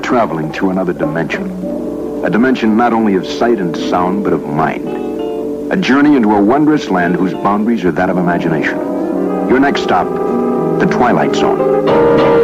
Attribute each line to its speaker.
Speaker 1: traveling through another dimension. A dimension not only of sight and sound, but of mind. A journey into a wondrous land whose boundaries are that of imagination. Your next stop, the Twilight Zone.